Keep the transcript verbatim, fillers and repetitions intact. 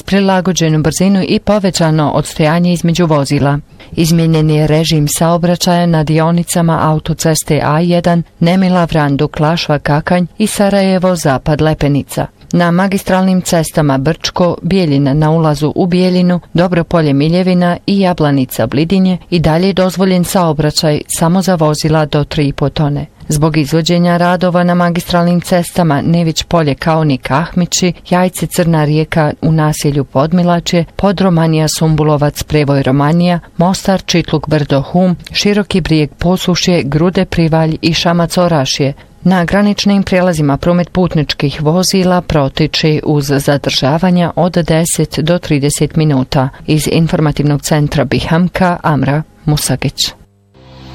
prilagođenu brzinu i povećano odstojanje između vozila. Izmijenjen je režim saobraćaja na dionicama autoceste A jedan Nemila-Vranduk-Klašva-Kakanj i Sarajevo-Zapad-Lepenica. Na magistralnim cestama Brčko-Bijeljina na ulazu u Bijeljinu, Dobropolje-Miljevina i Jablanica-Blidinje i dalje je dozvoljen saobraćaj samo za vozila do tri i po tone. Zbog izvođenja radova na magistralnim cestama Nević Polje-Kaonik-Ahmići, Jajce-Crna Rijeka u naselju Podmilačje, Podromanija-Sumbulovac, Prevoj-Romanija, Mostar-Čitluk-Brdo-Hum, Široki Brijeg-Posušje, Grude-Privalj i Šamac-Orašje. Na graničnim prijelazima promet putničkih vozila protiče uz zadržavanja od deset do trideset minuta. Iz informativnog centra Bihamka, Amra Musagić.